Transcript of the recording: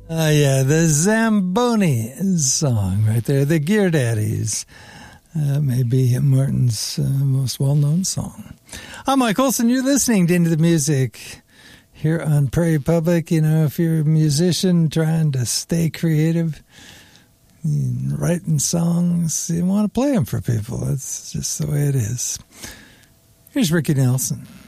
Yeah, the Zamboni song right there, the Gear Daddies. Maybe Martin's most well-known song. I'm Mike Olson. You're listening to Into the Music here on Prairie Public. You know, if you're a musician trying to stay creative, writing songs, you want to play them for people. That's just the way it is. Here's Ricky Nelson.